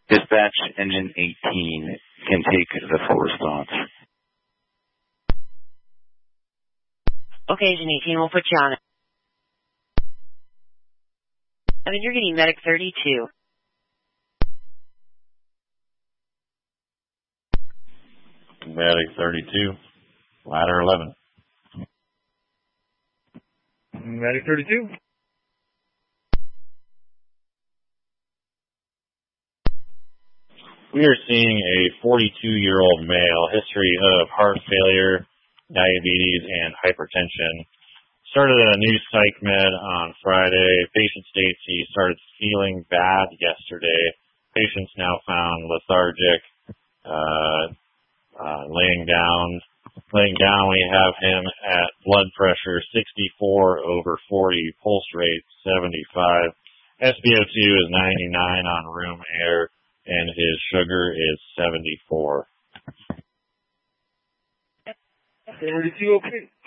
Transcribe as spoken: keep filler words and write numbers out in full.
Dispatch engine eighteen can take the full response. Okay, engine eighteen, we'll put you on it. I mean, you're getting medic thirty-two. Medic thirty-two, ladder eleven. Medic thirty-two. We are seeing a forty-two-year-old male, history of heart failure, diabetes, and hypertension. Started at a new psych med on Friday. Patient states he started feeling bad yesterday. Patient's now found lethargic, uh, uh, laying down. Laying down, we have him at blood pressure sixty-four over forty, pulse rate seventy-five. S p O two is ninety-nine on room air, and his sugar is seventy-four. thirty-two, okay.